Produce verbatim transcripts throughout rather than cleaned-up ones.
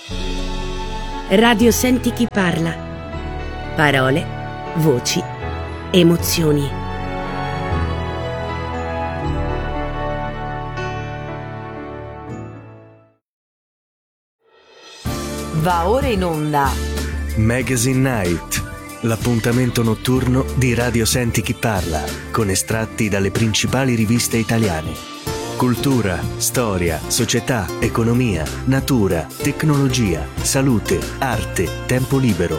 Radio Senti chi parla. Parole, voci, emozioni. Va ora in onda Magazine Night, l'appuntamento notturno di Radio Senti chi parla, con estratti dalle principali riviste italiane. Cultura, storia, società, economia, natura, tecnologia, salute, arte, tempo libero.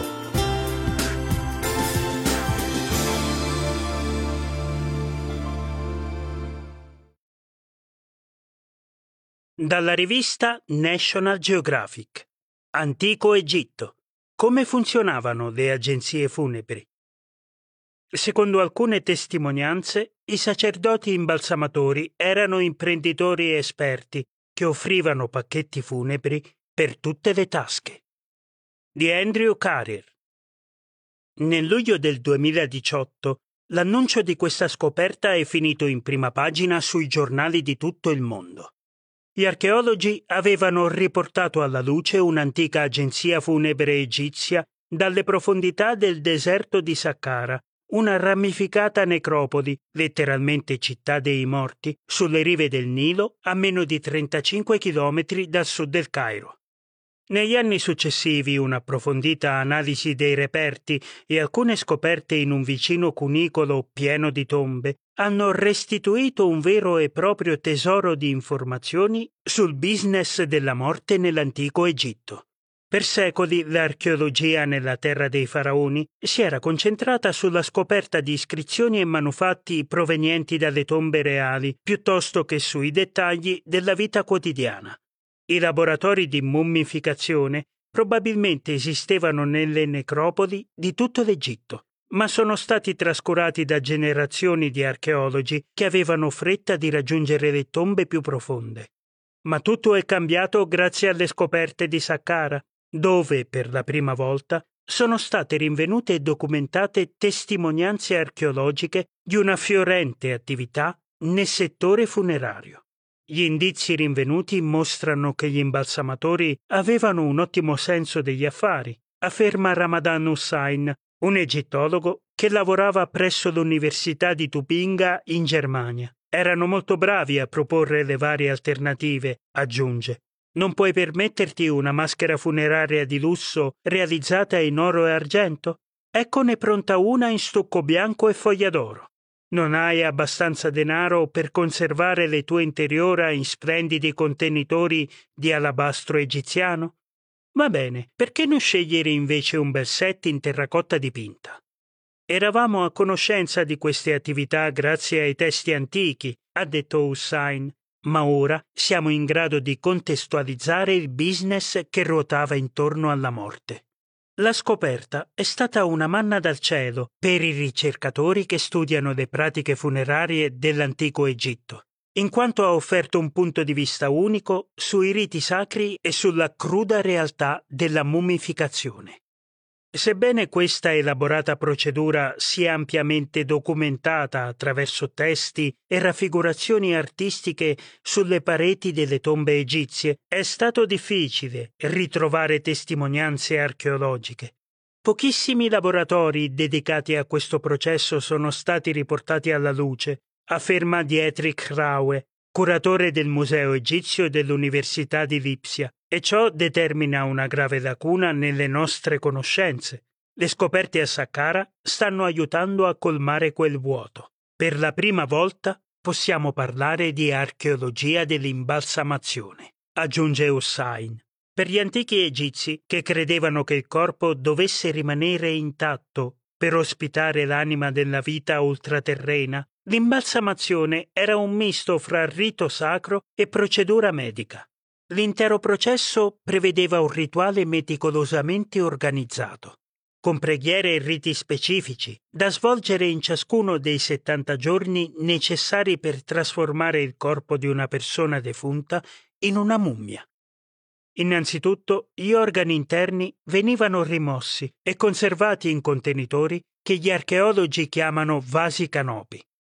Dalla rivista National Geographic. Antico Egitto. Come funzionavano le agenzie funebri? Secondo alcune testimonianze, i sacerdoti imbalsamatori erano imprenditori esperti che offrivano pacchetti funebri per tutte le tasche. Di Andrew Carrier. Nel luglio del duemiladiciotto, l'annuncio di questa scoperta è finito in prima pagina sui giornali di tutto il mondo. Gli archeologi avevano riportato alla luce un'antica agenzia funebre egizia dalle profondità del deserto di Saqqara, una ramificata necropoli, letteralmente città dei morti, sulle rive del Nilo a meno di trentacinque chilometri dal sud del Cairo. Negli anni successivi un'approfondita analisi dei reperti e alcune scoperte in un vicino cunicolo pieno di tombe hanno restituito un vero e proprio tesoro di informazioni sul business della morte nell'antico Egitto. Per secoli l'archeologia nella terra dei faraoni si era concentrata sulla scoperta di iscrizioni e manufatti provenienti dalle tombe reali, piuttosto che sui dettagli della vita quotidiana. I laboratori di mummificazione probabilmente esistevano nelle necropoli di tutto l'Egitto, ma sono stati trascurati da generazioni di archeologi che avevano fretta di raggiungere le tombe più profonde. Ma tutto è cambiato grazie alle scoperte di Saqqara, dove, per la prima volta, sono state rinvenute e documentate testimonianze archeologiche di una fiorente attività nel settore funerario. Gli indizi rinvenuti mostrano che gli imbalsamatori avevano un ottimo senso degli affari, afferma Ramadan Hussain, un egittologo che lavorava presso l'Università di Tubinga in Germania. Erano molto bravi a proporre le varie alternative, aggiunge. Non puoi permetterti una maschera funeraria di lusso realizzata in oro e argento? Eccone pronta una in stucco bianco e foglia d'oro. Non hai abbastanza denaro per conservare le tue interiora in splendidi contenitori di alabastro egiziano? Va bene, perché non scegliere invece un bel set in terracotta dipinta? Eravamo a conoscenza di queste attività grazie ai testi antichi, ha detto Hussain, ma ora siamo in grado di contestualizzare il business che ruotava intorno alla morte. La scoperta è stata una manna dal cielo per i ricercatori che studiano le pratiche funerarie dell'antico Egitto, in quanto ha offerto un punto di vista unico sui riti sacri e sulla cruda realtà della mummificazione. Sebbene questa elaborata procedura sia ampiamente documentata attraverso testi e raffigurazioni artistiche sulle pareti delle tombe egizie, è stato difficile ritrovare testimonianze archeologiche. Pochissimi laboratori dedicati a questo processo sono stati riportati alla luce, afferma Dietrich Raue, curatore del Museo Egizio dell'Università di Lipsia, e ciò determina una grave lacuna nelle nostre conoscenze. Le scoperte a Saqqara stanno aiutando a colmare quel vuoto. Per la prima volta possiamo parlare di archeologia dell'imbalsamazione, aggiunge Hussain. Per gli antichi egizi, che credevano che il corpo dovesse rimanere intatto per ospitare l'anima della vita ultraterrena, l'imbalsamazione era un misto fra rito sacro e procedura medica. L'intero processo prevedeva un rituale meticolosamente organizzato, con preghiere e riti specifici, da svolgere in ciascuno dei settanta giorni necessari per trasformare il corpo di una persona defunta in una mummia. Innanzitutto, gli organi interni venivano rimossi e conservati in contenitori che gli archeologi chiamano vasi canopi.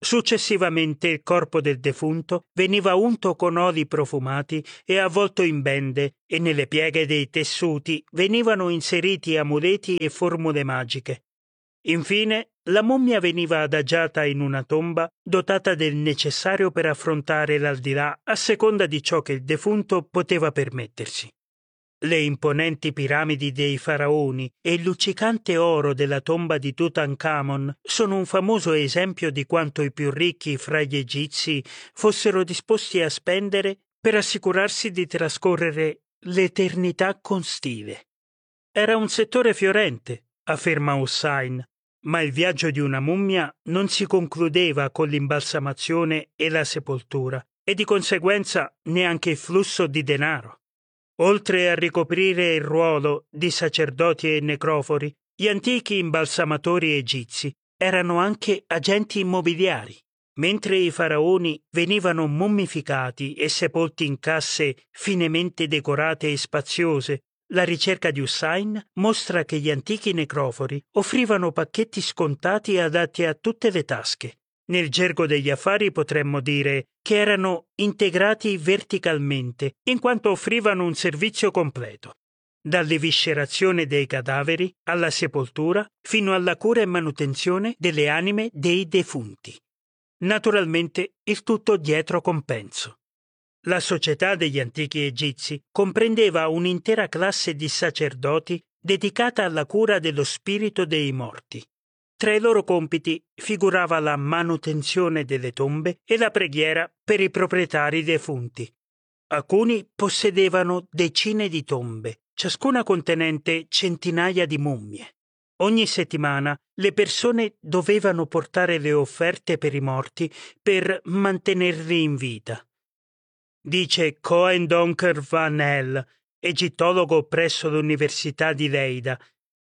Successivamente il corpo del defunto veniva unto con oli profumati e avvolto in bende, e nelle pieghe dei tessuti venivano inseriti amuleti e formule magiche. Infine, la mummia veniva adagiata in una tomba dotata del necessario per affrontare l'aldilà a seconda di ciò che il defunto poteva permettersi. Le imponenti piramidi dei faraoni e il luccicante oro della tomba di Tutankhamon sono un famoso esempio di quanto i più ricchi fra gli egizi fossero disposti a spendere per assicurarsi di trascorrere l'eternità con stile. Era un settore fiorente, afferma Hussain, ma il viaggio di una mummia non si concludeva con l'imbalsamazione e la sepoltura, e di conseguenza neanche il flusso di denaro. Oltre a ricoprire il ruolo di sacerdoti e necrofori, gli antichi imbalsamatori egizi erano anche agenti immobiliari. Mentre i faraoni venivano mummificati e sepolti in casse finemente decorate e spaziose, la ricerca di Hussain mostra che gli antichi necrofori offrivano pacchetti scontati adatti a tutte le tasche. Nel gergo degli affari potremmo dire che erano integrati verticalmente, in quanto offrivano un servizio completo, dall'eviscerazione dei cadaveri alla sepoltura fino alla cura e manutenzione delle anime dei defunti. Naturalmente il tutto dietro compenso. La società degli antichi egizi comprendeva un'intera classe di sacerdoti dedicata alla cura dello spirito dei morti. Tra i loro compiti figurava la manutenzione delle tombe e la preghiera per i proprietari defunti. Alcuni possedevano decine di tombe, ciascuna contenente centinaia di mummie. Ogni settimana le persone dovevano portare le offerte per i morti per mantenerli in vita. Dice Cohen Donker Van Hel, egittologo presso l'Università di Leida.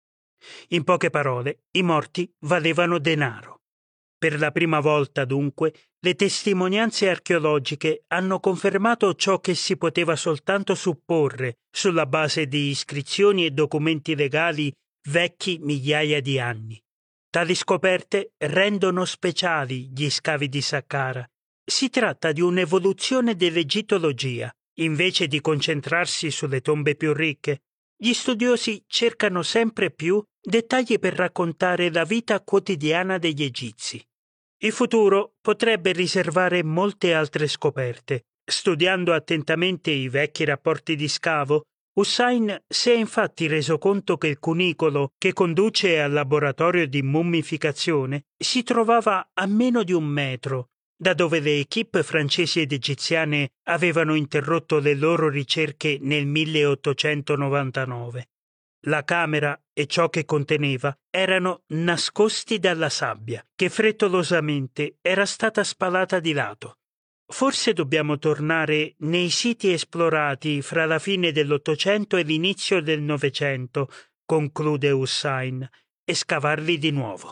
In poche parole, i morti valevano denaro. Per la prima volta, dunque, le testimonianze archeologiche hanno confermato ciò che si poteva soltanto supporre sulla base di iscrizioni e documenti legali vecchi migliaia di anni. Tali scoperte rendono speciali gli scavi di Saqqara. Si tratta di un'evoluzione dell'egittologia. Invece di concentrarsi sulle tombe più ricche, gli studiosi cercano sempre più dettagli per raccontare la vita quotidiana degli egizi. Il futuro potrebbe riservare molte altre scoperte. Studiando attentamente i vecchi rapporti di scavo, Hussain si è infatti reso conto che il cunicolo che conduce al laboratorio di mummificazione si trovava a meno di un metro da dove le équipe francesi ed egiziane avevano interrotto le loro ricerche nel milleottocentonovantanove. La camera e ciò che conteneva erano nascosti dalla sabbia, che frettolosamente era stata spalata di lato. Forse dobbiamo tornare nei siti esplorati fra la fine dell'Ottocento e l'inizio del Novecento, conclude Hussain, e scavarli di nuovo.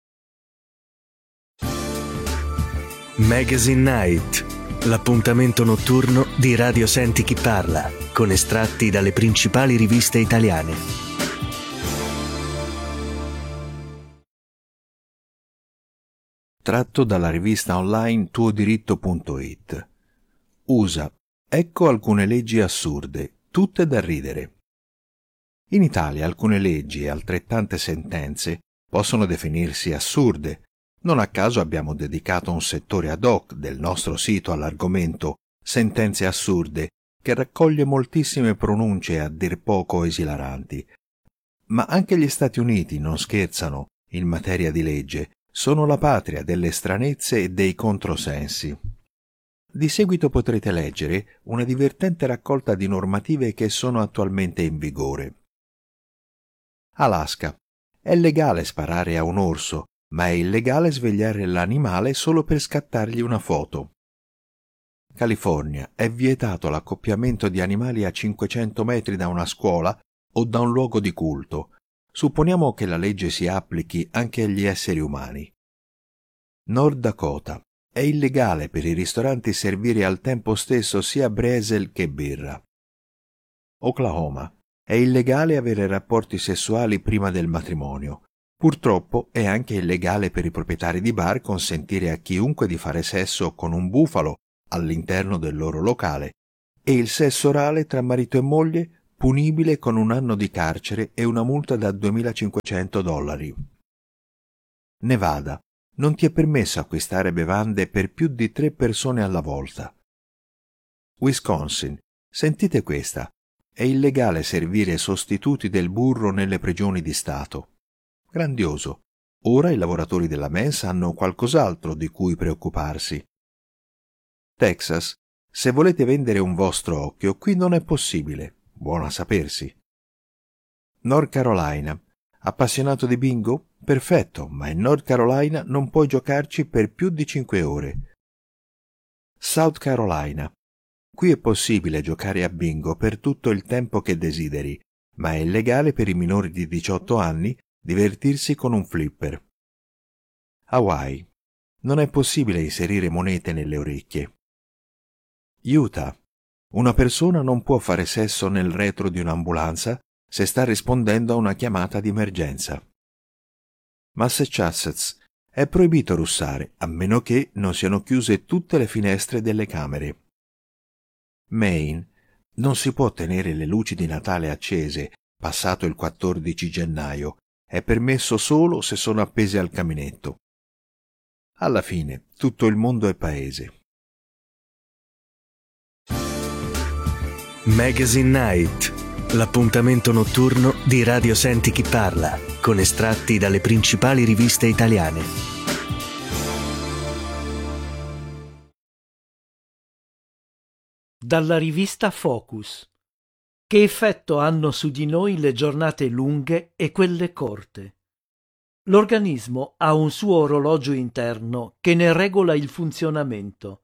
Magazine Night, l'appuntamento notturno di Radio Senti Chi Parla, con estratti dalle principali riviste italiane. Tratto dalla rivista online tuo diritto punto it. U S A. Ecco alcune leggi assurde, tutte da ridere. In Italia alcune leggi e altrettante sentenze possono definirsi assurde. Non a caso abbiamo dedicato un settore ad hoc del nostro sito all'argomento Sentenze assurde, che raccoglie moltissime pronunce a dir poco esilaranti. Ma anche gli Stati Uniti non scherzano in materia di legge, sono la patria delle stranezze e dei controsensi. Di seguito potrete leggere una divertente raccolta di normative che sono attualmente in vigore. Alaska. È legale sparare a un orso, ma è illegale svegliare l'animale solo per scattargli una foto. California. È vietato l'accoppiamento di animali a cinquecento metri da una scuola o da un luogo di culto. Supponiamo che la legge si applichi anche agli esseri umani. Nord Dakota. È illegale per i ristoranti servire al tempo stesso sia brezel che birra. Oklahoma. È illegale avere rapporti sessuali prima del matrimonio. Purtroppo è anche illegale per i proprietari di bar consentire a chiunque di fare sesso con un bufalo all'interno del loro locale, e il sesso orale tra marito e moglie punibile con un anno di carcere e una multa da duemilacinquecento dollari. Nevada. Non ti è permesso acquistare bevande per più di tre persone alla volta. Wisconsin. Sentite questa. È illegale servire sostituti del burro nelle prigioni di Stato. Grandioso. Ora i lavoratori della mensa hanno qualcos'altro di cui preoccuparsi. Texas. Se volete vendere un vostro occhio, qui non è possibile. Buono a sapersi. North Carolina. Appassionato di bingo? Perfetto, ma in North Carolina non puoi giocarci per più di cinque ore. South Carolina. Qui è possibile giocare a bingo per tutto il tempo che desideri, ma è illegale per i minori di diciotto anni divertirsi con un flipper. Hawaii. Non è possibile inserire monete nelle orecchie. Utah. Una persona non può fare sesso nel retro di un'ambulanza se sta rispondendo a una chiamata di emergenza. Massachusetts. È proibito russare, a meno che non siano chiuse tutte le finestre delle camere. Maine. Non si può tenere le luci di Natale accese passato il quattordici gennaio. È permesso solo se sono appese al caminetto. Alla fine, tutto il mondo è paese. Magazine Night, l'appuntamento notturno di Radio Senti Chi Parla, con estratti dalle principali riviste italiane. Dalla rivista Focus. Che effetto hanno su di noi le giornate lunghe e quelle corte? L'organismo ha un suo orologio interno che ne regola il funzionamento.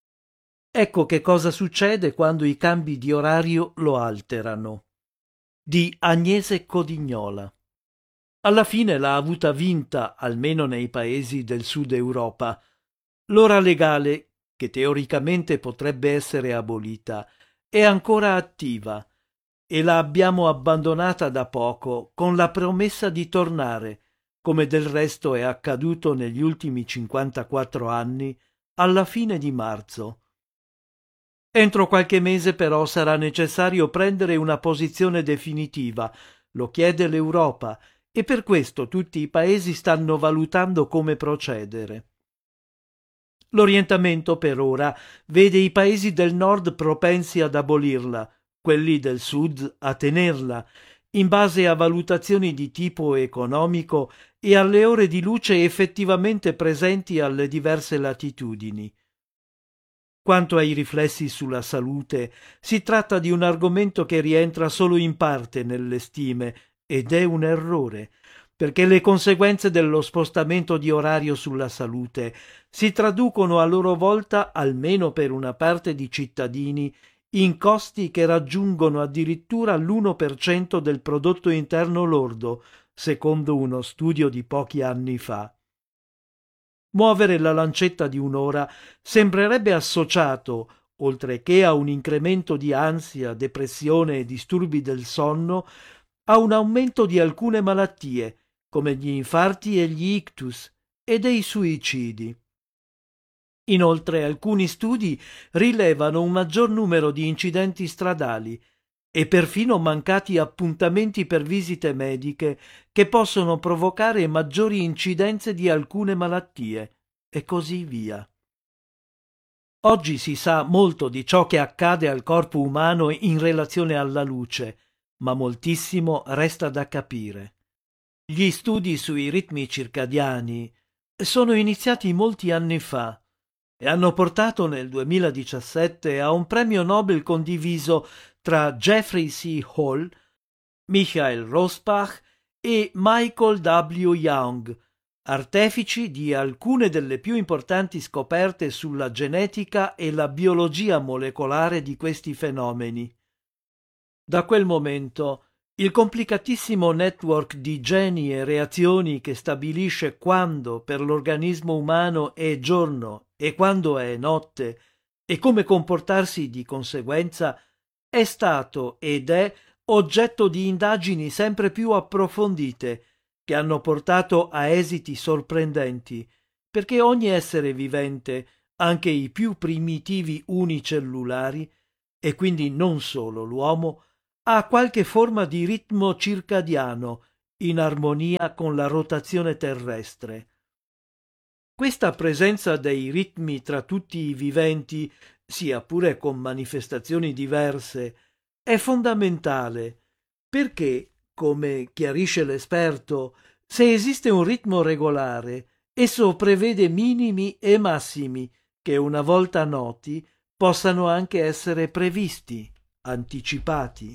Ecco che cosa succede quando i cambi di orario lo alterano. Di Agnese Codignola. Alla fine l'ha avuta vinta, almeno nei paesi del sud Europa. L'ora legale, che teoricamente potrebbe essere abolita, è ancora attiva e la abbiamo abbandonata da poco con la promessa di tornare, come del resto è accaduto negli ultimi cinquantaquattro anni, alla fine di marzo. Entro qualche mese però sarà necessario prendere una posizione definitiva, lo chiede l'Europa, e per questo tutti i paesi stanno valutando come procedere. L'orientamento per ora vede i paesi del nord propensi ad abolirla, quelli del sud a tenerla, in base a valutazioni di tipo economico e alle ore di luce effettivamente presenti alle diverse latitudini. Quanto ai riflessi sulla salute, si tratta di un argomento che rientra solo in parte nelle stime, ed è un errore, perché le conseguenze dello spostamento di orario sulla salute si traducono a loro volta, almeno per una parte di cittadini, in costi che raggiungono addirittura l'uno per cento del prodotto interno lordo, secondo uno studio di pochi anni fa. Muovere la lancetta di un'ora sembrerebbe associato, oltre che a un incremento di ansia, depressione e disturbi del sonno, a un aumento di alcune malattie, come gli infarti e gli ictus, e dei suicidi. Inoltre alcuni studi rilevano un maggior numero di incidenti stradali e perfino mancati appuntamenti per visite mediche che possono provocare maggiori incidenze di alcune malattie, e così via. Oggi si sa molto di ciò che accade al corpo umano in relazione alla luce, ma moltissimo resta da capire. Gli studi sui ritmi circadiani sono iniziati molti anni fa e hanno portato nel duemiladiciassette a un premio Nobel condiviso tra Jeffrey C. Hall, Michael Rosbach e Michael W. Young, artefici di alcune delle più importanti scoperte sulla genetica e la biologia molecolare di questi fenomeni. Da quel momento, il complicatissimo network di geni e reazioni che stabilisce quando per l'organismo umano è giorno e quando è notte e come comportarsi di conseguenza è stato ed è oggetto di indagini sempre più approfondite che hanno portato a esiti sorprendenti, perché ogni essere vivente, anche i più primitivi unicellulari, e quindi non solo l'uomo, ha qualche forma di ritmo circadiano in armonia con la rotazione terrestre. Questa presenza dei ritmi tra tutti i viventi, sia pure con manifestazioni diverse, è fondamentale perché, come chiarisce l'esperto, se esiste un ritmo regolare, esso prevede minimi e massimi che, una volta noti, possano anche essere previsti, anticipati.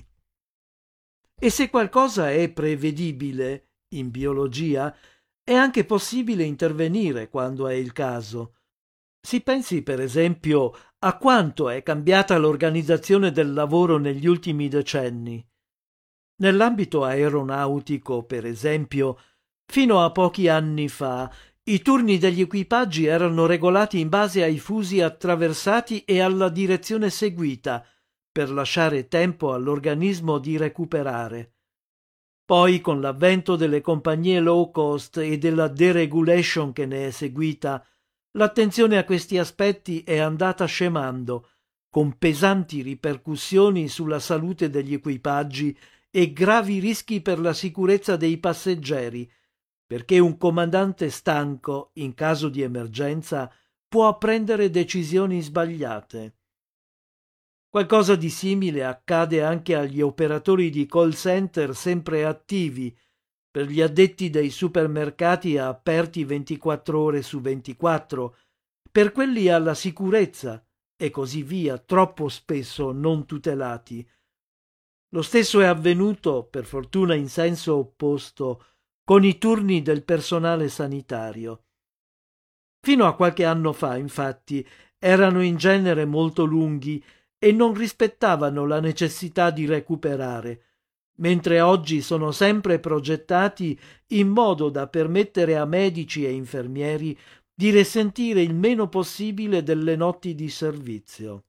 E se qualcosa è prevedibile in biologia, è anche possibile intervenire quando è il caso. Si pensi per esempio a quanto è cambiata l'organizzazione del lavoro negli ultimi decenni. Nell'ambito aeronautico, per esempio, fino a pochi anni fa, i turni degli equipaggi erano regolati in base ai fusi attraversati e alla direzione seguita, per lasciare tempo all'organismo di recuperare. Poi, con l'avvento delle compagnie low cost e della deregulation che ne è seguita, l'attenzione a questi aspetti è andata scemando, con pesanti ripercussioni sulla salute degli equipaggi e gravi rischi per la sicurezza dei passeggeri, perché un comandante stanco, in caso di emergenza, può prendere decisioni sbagliate. Qualcosa di simile accade anche agli operatori di call center sempre attivi, per gli addetti dei supermercati aperti ventiquattro ore su ventiquattro, per quelli alla sicurezza e così via, troppo spesso non tutelati. Lo stesso è avvenuto, per fortuna in senso opposto, con i turni del personale sanitario. Fino a qualche anno fa, infatti, erano in genere molto lunghi e non rispettavano la necessità di recuperare, mentre oggi sono sempre progettati in modo da permettere a medici e infermieri di risentire il meno possibile delle notti di servizio.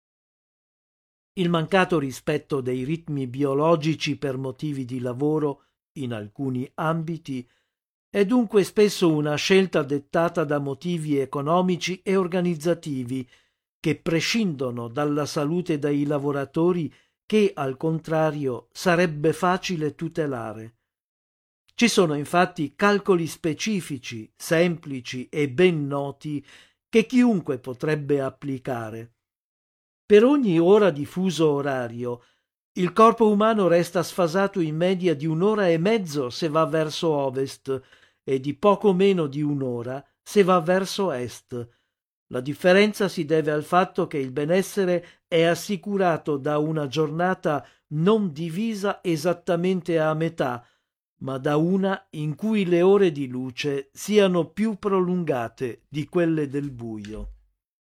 Il mancato rispetto dei ritmi biologici per motivi di lavoro, in alcuni ambiti, è dunque spesso una scelta dettata da motivi economici e organizzativi che prescindono dalla salute dei lavoratori che, al contrario, sarebbe facile tutelare. Ci sono infatti calcoli specifici, semplici e ben noti che chiunque potrebbe applicare. Per ogni ora di fuso orario, il corpo umano resta sfasato in media di un'ora e mezzo se va verso ovest e di poco meno di un'ora se va verso est. La differenza si deve al fatto che il benessere è assicurato da una giornata non divisa esattamente a metà, ma da una in cui le ore di luce siano più prolungate di quelle del buio.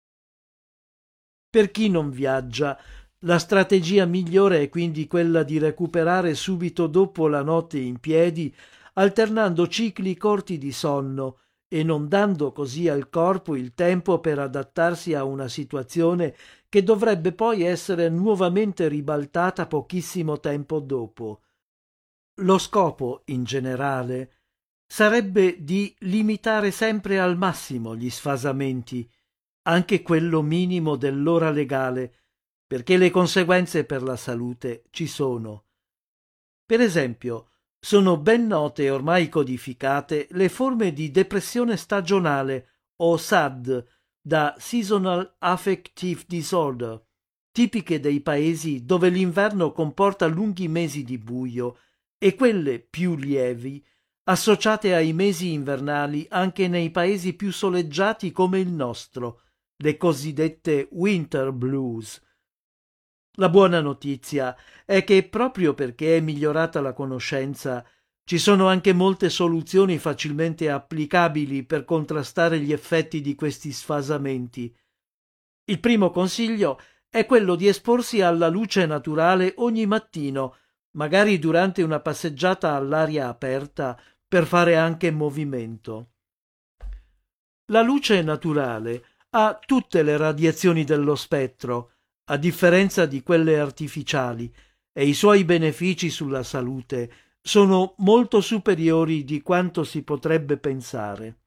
Per chi non viaggia, la strategia migliore è quindi quella di recuperare subito dopo la notte in piedi, alternando cicli corti di sonno e non dando così al corpo il tempo per adattarsi a una situazione che dovrebbe poi essere nuovamente ribaltata pochissimo tempo dopo. Lo scopo, in generale, sarebbe di limitare sempre al massimo gli sfasamenti, anche quello minimo dell'ora legale, perché le conseguenze per la salute ci sono. Per esempio, sono ben note e ormai codificate le forme di depressione stagionale o S A D, da Seasonal Affective Disorder, tipiche dei paesi dove l'inverno comporta lunghi mesi di buio, e quelle più lievi associate ai mesi invernali anche nei paesi più soleggiati come il nostro, le cosiddette winter blues. La buona notizia è che proprio perché è migliorata la conoscenza, ci sono anche molte soluzioni facilmente applicabili per contrastare gli effetti di questi sfasamenti. Il primo consiglio è quello di esporsi alla luce naturale ogni mattino, magari durante una passeggiata all'aria aperta, per fare anche movimento. La luce naturale ha tutte le radiazioni dello spettro, a differenza di quelle artificiali, e i suoi benefici sulla salute sono molto superiori di quanto si potrebbe pensare.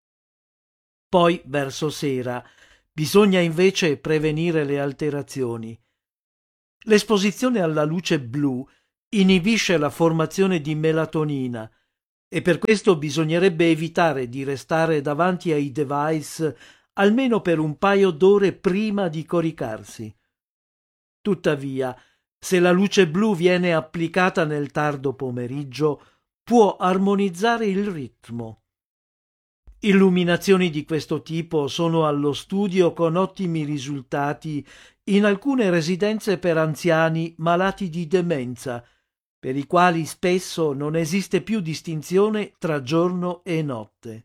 Poi, verso sera, bisogna invece prevenire le alterazioni. L'esposizione alla luce blu inibisce la formazione di melatonina e per questo bisognerebbe evitare di restare davanti ai device almeno per un paio d'ore prima di coricarsi. Tuttavia, se la luce blu viene applicata nel tardo pomeriggio, può armonizzare il ritmo. Illuminazioni di questo tipo sono allo studio con ottimi risultati in alcune residenze per anziani malati di demenza, per i quali spesso non esiste più distinzione tra giorno e notte.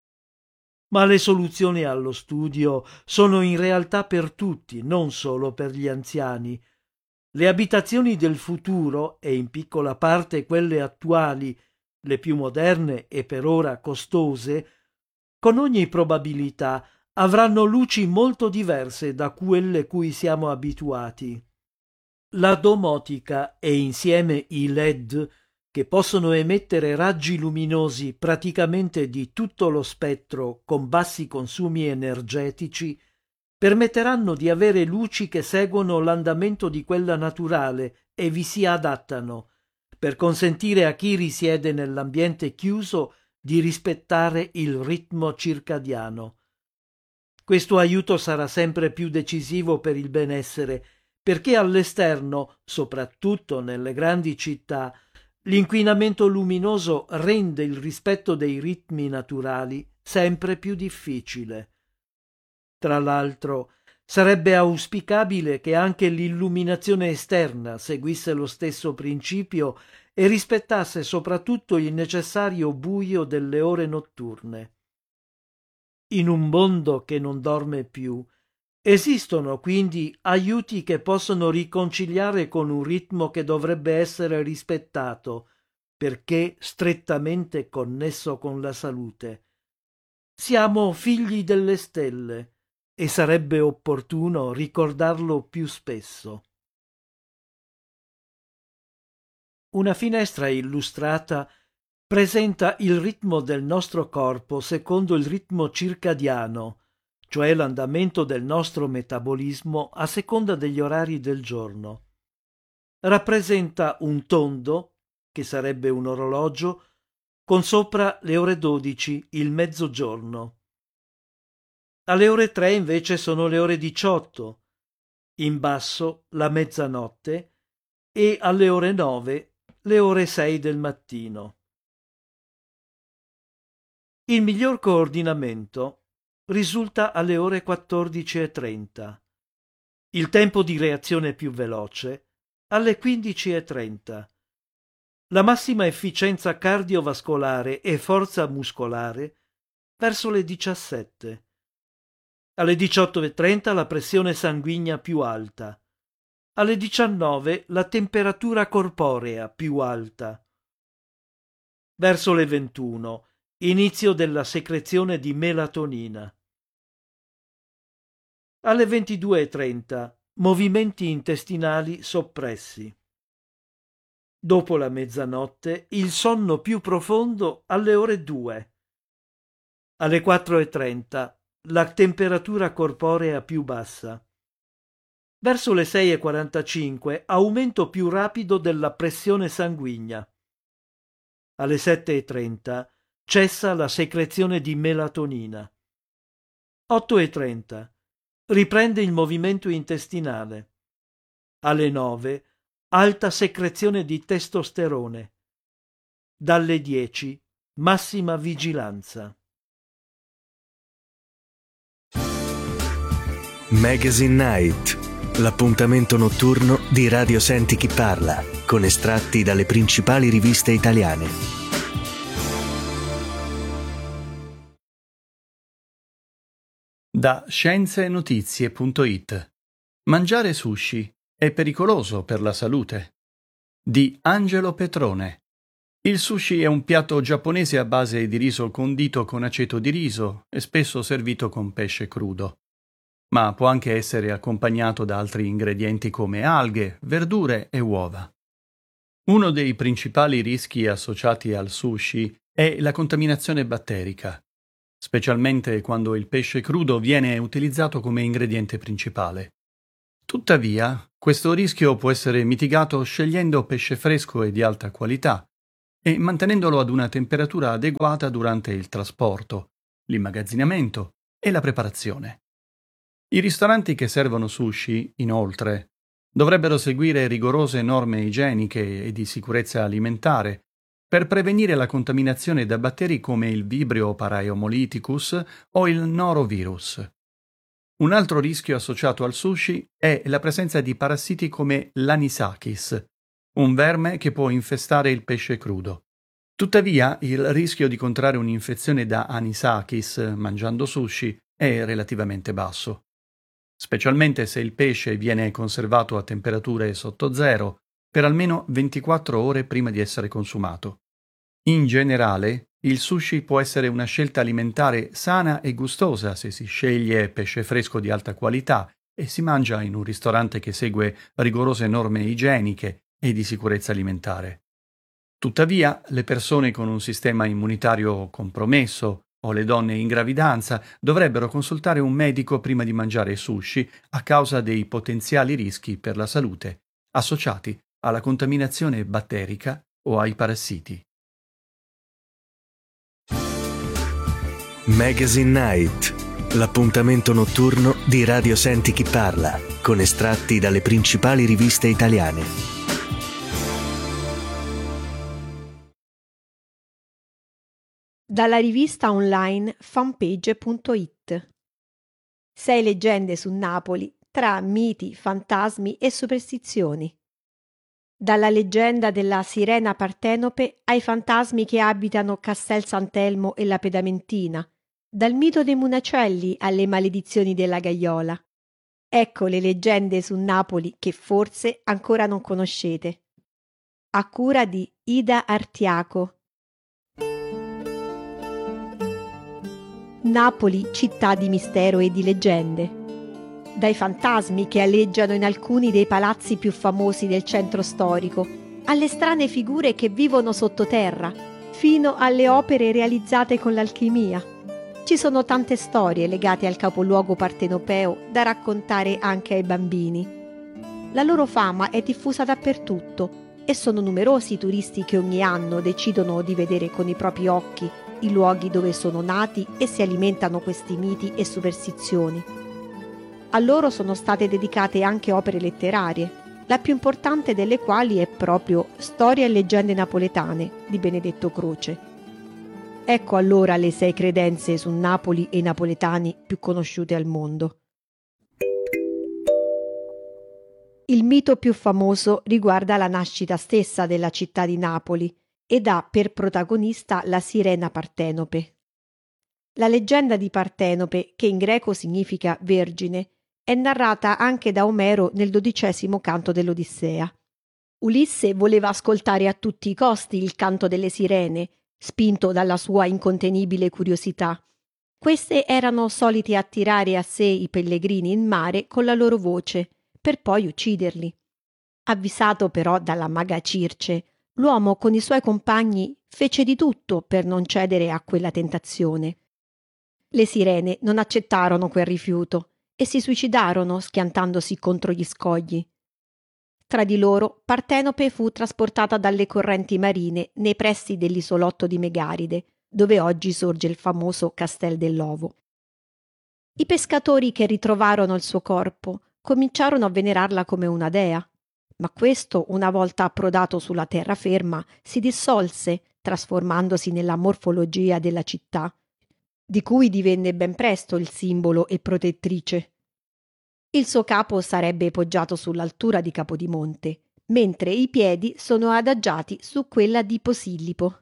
Ma le soluzioni allo studio sono in realtà per tutti, non solo per gli anziani. Le abitazioni del futuro, e in piccola parte quelle attuali, le più moderne e per ora costose, con ogni probabilità avranno luci molto diverse da quelle cui siamo abituati. La domotica e insieme i L E D, che possono emettere raggi luminosi praticamente di tutto lo spettro con bassi consumi energetici, permetteranno di avere luci che seguono l'andamento di quella naturale e vi si adattano, per consentire a chi risiede nell'ambiente chiuso di rispettare il ritmo circadiano. Questo aiuto sarà sempre più decisivo per il benessere, perché all'esterno, soprattutto nelle grandi città, l'inquinamento luminoso rende il rispetto dei ritmi naturali sempre più difficile. Tra l'altro, sarebbe auspicabile che anche l'illuminazione esterna seguisse lo stesso principio e rispettasse soprattutto il necessario buio delle ore notturne. In un mondo che non dorme più, esistono quindi aiuti che possono riconciliare con un ritmo che dovrebbe essere rispettato, perché strettamente connesso con la salute. Siamo figli delle stelle e sarebbe opportuno ricordarlo più spesso. Una finestra illustrata presenta il ritmo del nostro corpo secondo il ritmo circadiano, cioè l'andamento del nostro metabolismo a seconda degli orari del giorno. Rappresenta un tondo, che sarebbe un orologio, con sopra le ore dodici, il mezzogiorno. Alle ore tre invece sono le ore diciotto, in basso la mezzanotte e alle ore nove le ore sei del mattino. Il miglior coordinamento risulta alle ore quattordici e trenta. Il tempo di reazione più veloce alle quindici e trenta. La massima efficienza cardiovascolare e forza muscolare verso le diciassette. Alle diciotto e trenta la pressione sanguigna più alta. Alle diciannove la temperatura corporea più alta. Verso le ventuno inizio della secrezione di melatonina. Alle ventidue e trenta movimenti intestinali soppressi. Dopo la mezzanotte il sonno più profondo alle ore due. Alle quattro e trenta la temperatura corporea più bassa. Verso le sei e quarantacinque aumento più rapido della pressione sanguigna. Alle sette e trenta cessa la secrezione di melatonina. otto e trenta riprende il movimento intestinale. Alle nove alta secrezione di testosterone. Dalle dieci massima vigilanza. Magazine Night, l'appuntamento notturno di Radio Senti Chi Parla, con estratti dalle principali riviste italiane. Da scienze e notizie punto it. Mangiare sushi è pericoloso per la salute. Di Angelo Petrone. Il sushi è un piatto giapponese a base di riso condito con aceto di riso e spesso servito con pesce crudo. Ma può anche essere accompagnato da altri ingredienti come alghe, verdure e uova. Uno dei principali rischi associati al sushi è la contaminazione batterica, specialmente quando il pesce crudo viene utilizzato come ingrediente principale. Tuttavia, questo rischio può essere mitigato scegliendo pesce fresco e di alta qualità e mantenendolo ad una temperatura adeguata durante il trasporto, l'immagazzinamento e la preparazione. I ristoranti che servono sushi, inoltre, dovrebbero seguire rigorose norme igieniche e di sicurezza alimentare per prevenire la contaminazione da batteri come il Vibrio paraemolyticus o il norovirus. Un altro rischio associato al sushi è la presenza di parassiti come l'anisakis, un verme che può infestare il pesce crudo. Tuttavia, il rischio di contrarre un'infezione da anisakis mangiando sushi è relativamente basso, specialmente se il pesce viene conservato a temperature sotto zero per almeno ventiquattro ore prima di essere consumato. In generale, il sushi può essere una scelta alimentare sana e gustosa se si sceglie pesce fresco di alta qualità e si mangia in un ristorante che segue rigorose norme igieniche e di sicurezza alimentare. Tuttavia, le persone con un sistema immunitario compromesso o le donne in gravidanza dovrebbero consultare un medico prima di mangiare sushi a causa dei potenziali rischi per la salute associati alla contaminazione batterica o ai parassiti. Magazine Night, l'appuntamento notturno di Radio Senti Chi Parla, con estratti dalle principali riviste italiane. Dalla rivista online fanpage punto it. Sei leggende su Napoli tra miti, fantasmi e superstizioni. Dalla leggenda della sirena partenope ai fantasmi che abitano Castel Sant'Elmo e la Pedamentina, dal mito dei Munacelli alle maledizioni della Gaiola. Ecco le leggende su Napoli che forse ancora non conoscete. A cura di Ida Artiaco. Napoli, città di mistero e di leggende. Dai fantasmi che aleggiano in alcuni dei palazzi più famosi del centro storico, alle strane figure che vivono sottoterra, fino alle opere realizzate con l'alchimia. Ci sono tante storie legate al capoluogo partenopeo da raccontare anche ai bambini. La loro fama è diffusa dappertutto e sono numerosi i turisti che ogni anno decidono di vedere con i propri occhi i luoghi dove sono nati e si alimentano questi miti e superstizioni. A loro sono state dedicate anche opere letterarie, la più importante delle quali è proprio Storia e leggende napoletane di Benedetto Croce. Ecco allora le sei credenze su Napoli e i napoletani più conosciute al mondo. Il mito più famoso riguarda la nascita stessa della città di Napoli ed ha per protagonista la sirena Partenope. La leggenda di Partenope, che in greco significa vergine, è narrata anche da Omero nel dodicesimo canto dell'Odissea. Ulisse voleva ascoltare a tutti i costi il canto delle sirene, spinto dalla sua incontenibile curiosità. Queste erano solite attirare a sé i pellegrini in mare con la loro voce, per poi ucciderli. Avvisato però dalla maga Circe, l'uomo con i suoi compagni fece di tutto per non cedere a quella tentazione. Le sirene non accettarono quel rifiuto e si suicidarono schiantandosi contro gli scogli. Tra di loro Partenope fu trasportata dalle correnti marine nei pressi dell'isolotto di Megaride, dove oggi sorge il famoso Castel dell'Ovo. I pescatori che ritrovarono il suo corpo cominciarono a venerarla come una dea, ma questo, una volta approdato sulla terraferma, si dissolse, trasformandosi nella morfologia della città, di cui divenne ben presto il simbolo e protettrice. Il suo capo sarebbe poggiato sull'altura di Capodimonte, mentre i piedi sono adagiati su quella di Posillipo.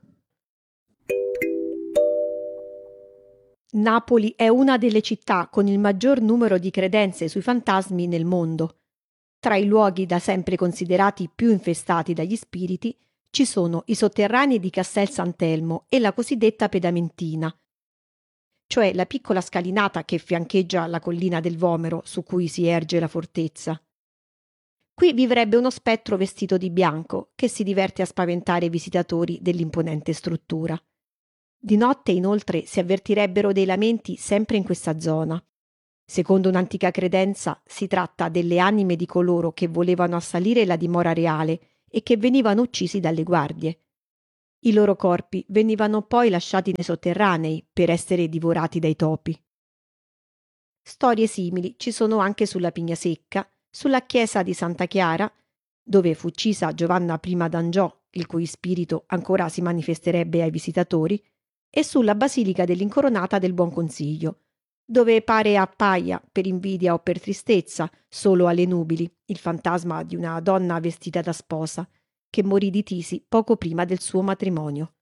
Napoli è una delle città con il maggior numero di credenze sui fantasmi nel mondo. Tra i luoghi da sempre considerati più infestati dagli spiriti ci sono i sotterranei di Castel Sant'Elmo e la cosiddetta Pedamentina, cioè la piccola scalinata che fiancheggia la collina del Vomero su cui si erge la fortezza. Qui vivrebbe uno spettro vestito di bianco che si diverte a spaventare i visitatori dell'imponente struttura. Di notte, inoltre, si avvertirebbero dei lamenti sempre in questa zona. Secondo un'antica credenza, si tratta delle anime di coloro che volevano assalire la dimora reale e che venivano uccisi dalle guardie. I loro corpi venivano poi lasciati nei sotterranei per essere divorati dai topi. Storie simili ci sono anche sulla Pigna Secca, sulla chiesa di Santa Chiara, dove fu uccisa Giovanna I d'Angiò, il cui spirito ancora si manifesterebbe ai visitatori, e sulla Basilica dell'Incoronata del Buon Consiglio, dove pare appaia, per invidia o per tristezza, solo alle nubili, il fantasma di una donna vestita da sposa, che morì di tisi poco prima del suo matrimonio.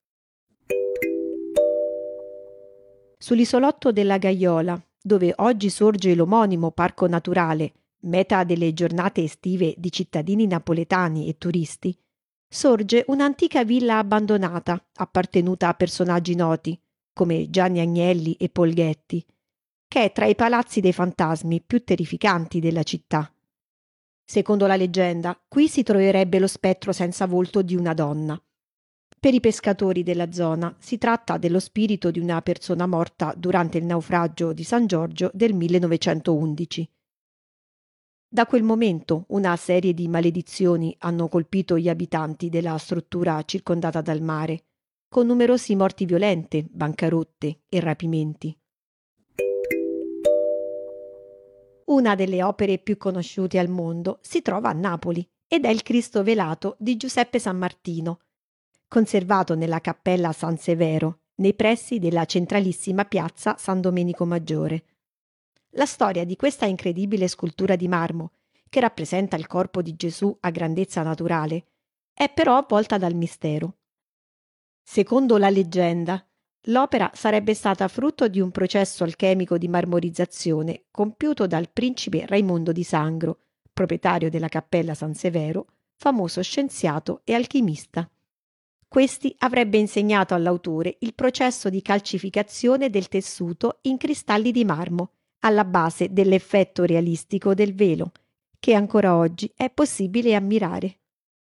Sull'isolotto della Gaiola, dove oggi sorge l'omonimo parco naturale, meta delle giornate estive di cittadini napoletani e turisti, sorge un'antica villa abbandonata, appartenuta a personaggi noti, come Gianni Agnelli e Polghetti, che è tra i palazzi dei fantasmi più terrificanti della città. Secondo la leggenda, qui si troverebbe lo spettro senza volto di una donna. Per i pescatori della zona si tratta dello spirito di una persona morta durante il naufragio di San Giorgio del millenovecentoundici. Da quel momento una serie di maledizioni hanno colpito gli abitanti della struttura circondata dal mare, con numerosi morti violente, bancarotte e rapimenti. Una delle opere più conosciute al mondo si trova a Napoli ed è il Cristo velato di Giuseppe Sammartino, conservato nella cappella San Severo, nei pressi della centralissima piazza San Domenico Maggiore. La storia di questa incredibile scultura di marmo, che rappresenta il corpo di Gesù a grandezza naturale, è però avvolta dal mistero. Secondo la leggenda, l'opera sarebbe stata frutto di un processo alchemico di marmorizzazione compiuto dal principe Raimondo di Sangro, proprietario della cappella San Severo, famoso scienziato e alchimista. Questi avrebbe insegnato all'autore il processo di calcificazione del tessuto in cristalli di marmo, alla base dell'effetto realistico del velo, che ancora oggi è possibile ammirare.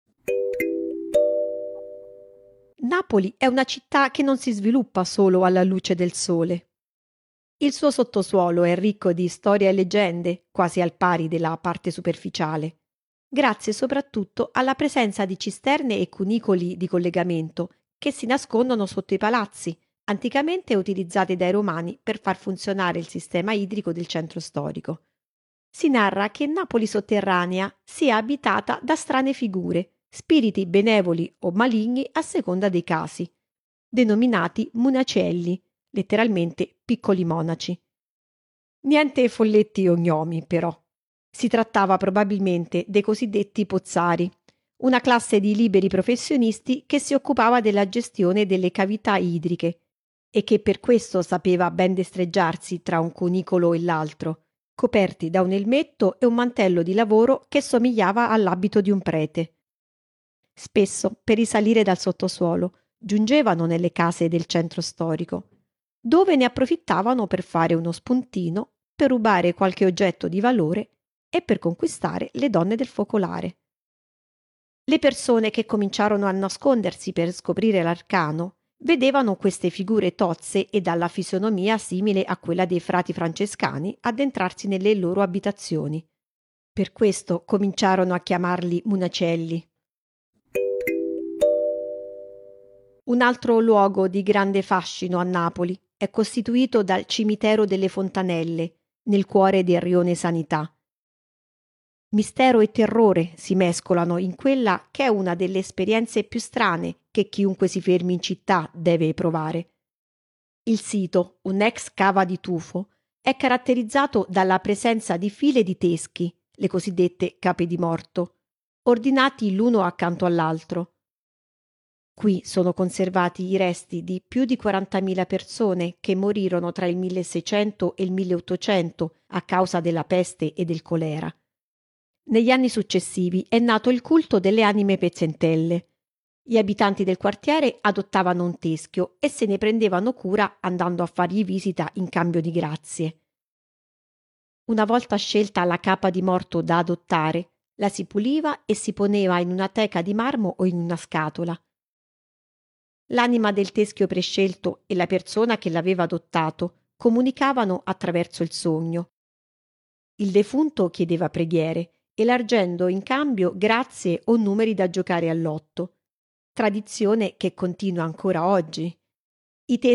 Napoli è una città che non si sviluppa solo alla luce del sole. Il suo sottosuolo è ricco di storie e leggende, quasi al pari della parte superficiale, grazie soprattutto alla presenza di cisterne e cunicoli di collegamento che si nascondono sotto i palazzi, anticamente utilizzati dai Romani per far funzionare il sistema idrico del centro storico. Si narra che Napoli sotterranea sia abitata da strane figure, spiriti benevoli o maligni a seconda dei casi, denominati munacelli, letteralmente piccoli monaci. Niente folletti o gnomi, però. Si trattava probabilmente dei cosiddetti pozzari, una classe di liberi professionisti che si occupava della gestione delle cavità idriche e che per questo sapeva ben destreggiarsi tra un cunicolo e l'altro, coperti da un elmetto e un mantello di lavoro che somigliava all'abito di un prete. Spesso, per risalire dal sottosuolo, giungevano nelle case del centro storico, dove ne approfittavano per fare uno spuntino, per rubare qualche oggetto di valore e per conquistare le donne del focolare. Le persone che cominciarono a nascondersi per scoprire l'arcano vedevano queste figure tozze e dalla fisionomia simile a quella dei frati francescani addentrarsi nelle loro abitazioni. Per questo cominciarono a chiamarli munacelli. Un altro luogo di grande fascino a Napoli è costituito dal cimitero delle Fontanelle, nel cuore del rione Sanità. Mistero e terrore si mescolano in quella che è una delle esperienze più strane che chiunque si fermi in città deve provare. Il sito, un'ex cava di tufo, è caratterizzato dalla presenza di file di teschi, le cosiddette cape di morto, ordinati l'uno accanto all'altro. Qui sono conservati i resti di più di quarantamila persone che morirono tra il milleseicento e il milleottocento a causa della peste e del colera. Negli anni successivi è nato il culto delle anime pezzentelle. Gli abitanti del quartiere adottavano un teschio e se ne prendevano cura andando a fargli visita in cambio di grazie. Una volta scelta la capa di morto da adottare, La si puliva e si poneva in una teca di marmo o in una scatola. L'anima del teschio prescelto e la persona che l'aveva adottato comunicavano attraverso il sogno. Il defunto chiedeva preghiere, elargendo in cambio grazie o numeri da giocare al lotto, tradizione che continua ancora oggi. I